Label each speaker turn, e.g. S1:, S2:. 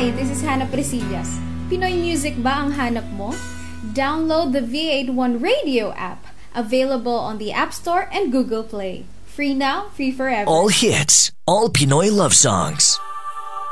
S1: Hi, this is Hannah Presillas. Pinoy music ba ang hanap mo? Download the V81 Radio app, available on the App Store and Google Play. Free now, free forever.
S2: All hits, all Pinoy love songs.